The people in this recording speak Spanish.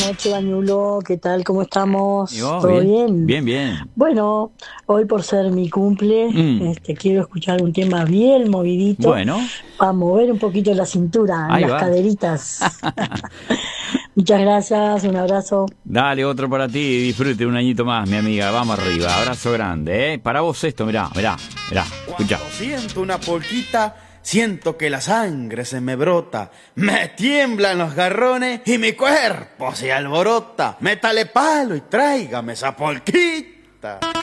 noches, Bañulo. ¿Qué tal? ¿Cómo estamos? ¿Y vos? ¿Todo Bien, bien? bien, bien. Bueno, hoy por ser mi cumple, Mm, quiero escuchar un tema bien movidito bueno, para mover un poquito la cintura, ahí las va. caderitas. Muchas gracias, un abrazo. Dale otro para ti, disfrute un añito más, mi amiga. Vamos arriba, abrazo grande, ¿eh? Para vos esto, mirá, mirá, mirá, escuchá. Cuando siento una polquita, siento que la sangre se me brota, me tiemblan los garrones y mi cuerpo se alborota. Métale palo y tráigame esa polquita.